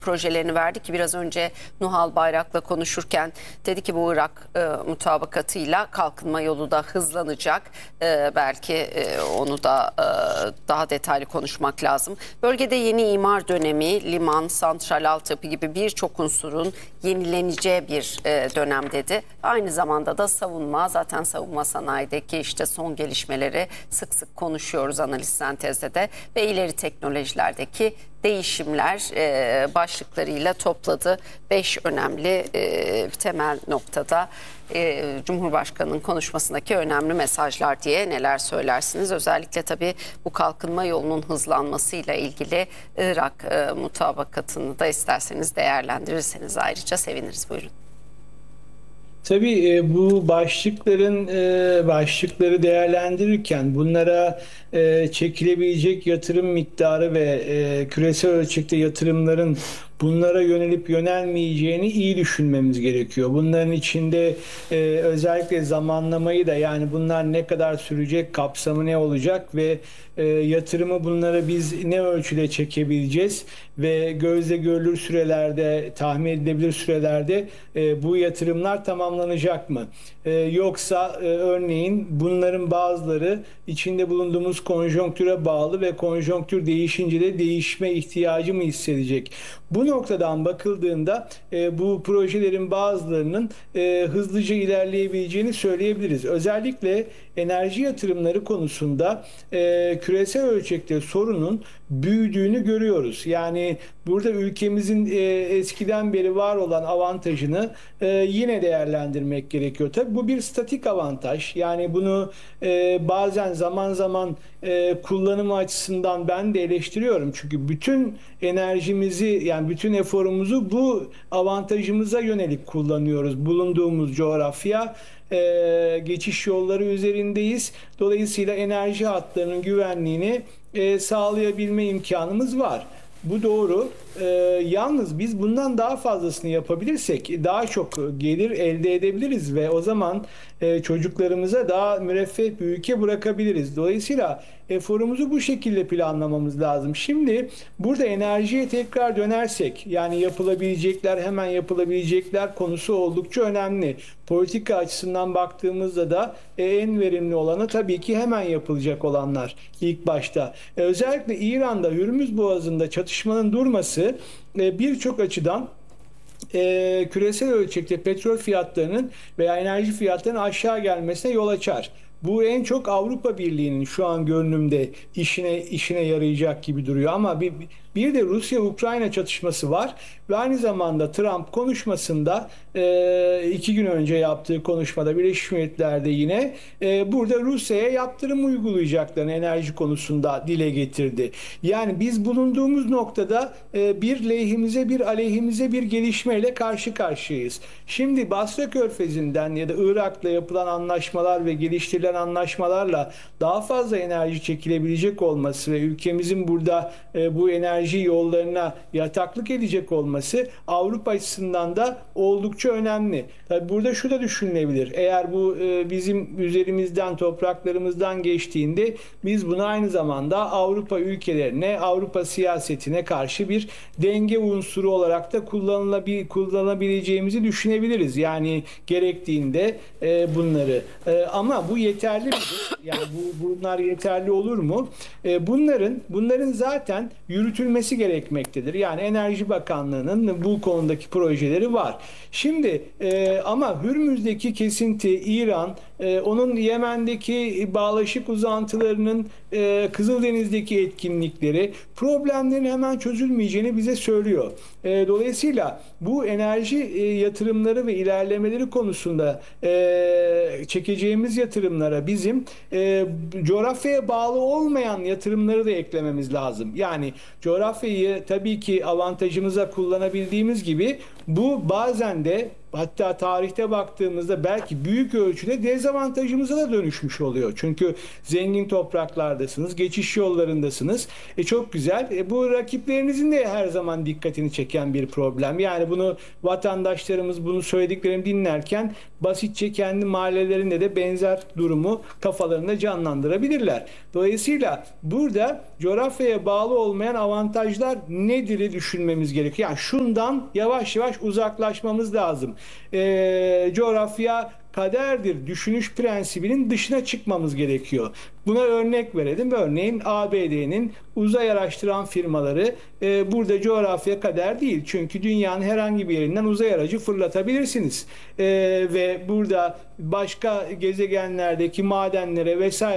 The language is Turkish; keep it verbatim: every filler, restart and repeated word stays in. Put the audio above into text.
projelerini verdi ki biraz önce Nuhal Bayrak'la konuşurken dedi ki bu Irak e, mutabakatıyla kalkınma yolu da hızlanacak. E, belki e, onu da e, daha detaylı konuşmak lazım. Bölgede yeni imar dönemi, liman, santral altyapı gibi birçok unsurun yenileneceği bir e, dönem dedi. Aynı zamanda da savunma, zaten savunma sanayideki işte son gelişmeleri sık sık konuşuyoruz analiz sentezde de ve ileri teknolojilerdeki değişimler e, başlıklarıyla topladı. Beş önemli e, temel noktada e, Cumhurbaşkanı'nın konuşmasındaki önemli mesajlar diye neler söylersiniz? Özellikle tabii bu kalkınma yolunun hızlanmasıyla ilgili Irak e, mutabakatını da isterseniz değerlendirirseniz ayrıca seviniriz. Buyurun. Tabii e, bu başlıkların e, başlıkları değerlendirirken bunlara e, çekilebilecek yatırım miktarı ve e, küresel ölçekte yatırımların bunlara yönelip yönelmeyeceğini iyi düşünmemiz gerekiyor. Bunların içinde e, özellikle zamanlamayı da, yani bunlar ne kadar sürecek, kapsamı ne olacak ve e, yatırımı bunlara biz ne ölçüde çekebileceğiz ve gözle görülür sürelerde, tahmin edilebilir sürelerde e, bu yatırımlar tamamlanacak mı? E, yoksa e, örneğin bunların bazıları içinde bulunduğumuz konjonktüre bağlı ve konjonktür değişince de değişme ihtiyacı mı hissedecek? Bu noktadan bakıldığında e, bu projelerin bazılarının e, hızlıca ilerleyebileceğini söyleyebiliriz. Özellikle enerji yatırımları konusunda e, küresel ölçekte sorunun büyüdüğünü görüyoruz. Yani burada ülkemizin e, eskiden beri var olan avantajını e, yine değerlendirmek gerekiyor. Tabii bu bir statik avantaj. Yani bunu e, bazen zaman zaman e, kullanımı açısından ben de eleştiriyorum. Çünkü bütün enerjimizi, yani bütün eforumuzu bu avantajımıza yönelik kullanıyoruz. Bulunduğumuz coğrafya, e, geçiş yolları üzerindeyiz. Dolayısıyla enerji hatlarının güvenliğini e, sağlayabilme imkanımız var. Bu doğru. Ee, yalnız biz bundan daha fazlasını yapabilirsek daha çok gelir elde edebiliriz ve o zaman e, çocuklarımıza daha müreffeh bir ülke bırakabiliriz. Dolayısıyla eforumuzu bu şekilde planlamamız lazım. Şimdi burada enerjiye tekrar dönersek, yani yapılabilecekler, hemen yapılabilecekler konusu oldukça önemli. Politika açısından baktığımızda da e, en verimli olanı tabii ki hemen yapılacak olanlar ilk başta. E, özellikle İran'da Hürmüz Boğazı'nda çatışmanın durması e, birçok açıdan e, küresel ölçekte petrol fiyatlarının veya enerji fiyatlarının aşağı gelmesine yol açar. Bu en çok Avrupa Birliği'nin şu an görünümde işine işine yarayacak gibi duruyor. Ama bir, bir de Rusya-Ukrayna çatışması var. Ve aynı zamanda Trump konuşmasında e, iki gün önce yaptığı konuşmada Birleşmiş Milletler'de yine e, burada Rusya'ya yaptırım uygulayacaklarını enerji konusunda dile getirdi. Yani biz bulunduğumuz noktada e, bir lehimize bir aleyhimize bir gelişmeyle karşı karşıyayız. Şimdi Basra Körfezi'nden ya da Irak'la yapılan anlaşmalar ve geliştirilen anlaşmalarla daha fazla enerji çekilebilecek olması ve ülkemizin burada e, bu enerji yollarına yataklık edecek olması Avrupa açısından da oldukça önemli. Tabii burada şu da düşünülebilir. Eğer bu e, bizim üzerimizden, topraklarımızdan geçtiğinde biz bunu aynı zamanda Avrupa ülkelerine, Avrupa siyasetine karşı bir denge unsuru olarak da kullanılabil kullanabileceğimizi düşünebiliriz. Yani gerektiğinde e, bunları. E, ama bu yeterli midir? Yani bu, bunlar yeterli olur mu? E, bunların bunların zaten yürütülmesi gerekmektedir. Yani Enerji Bakanlığı'nın bu konudaki projeleri var. Şimdi e, ama Hürmüz'deki kesinti, İran, e, onun Yemen'deki bağlaşık uzantılarının, e, Kızıldeniz'deki etkinlikleri problemlerin hemen çözülmeyeceğini bize söylüyor. E, dolayısıyla bu enerji e, yatırımları ve ilerlemeleri konusunda e, çekeceğimiz yatırımlara bizim e, coğrafyaya bağlı olmayan yatırımları da eklememiz lazım. Yani coğrafyayı tabii ki avantajımıza kullanabildiğimiz gibi bu bazen de hatta tarihte baktığımızda belki büyük ölçüde dezavantajımıza da dönüşmüş oluyor. Çünkü zengin topraklardasınız, geçiş yollarındasınız. E çok güzel. E bu rakiplerinizin de her zaman dikkatini çeken bir problem. Yani bunu vatandaşlarımız bunu söylediklerimi dinlerken basitçe kendi mahallelerinde de benzer durumu kafalarında canlandırabilirler. Dolayısıyla burada coğrafyaya bağlı olmayan avantajlar nedir'i düşünmemiz gerekiyor. Yani şundan yavaş yavaş uzaklaşmamız lazım. Ee, coğrafya kaderdir düşünüş prensibinin dışına çıkmamız gerekiyor. Buna örnek verelim. Örneğin A B D'nin uzay araştıran firmaları e, burada coğrafya kader değil. Çünkü dünyanın herhangi bir yerinden uzay aracı fırlatabilirsiniz. E, ve burada başka gezegenlerdeki madenlere vesaire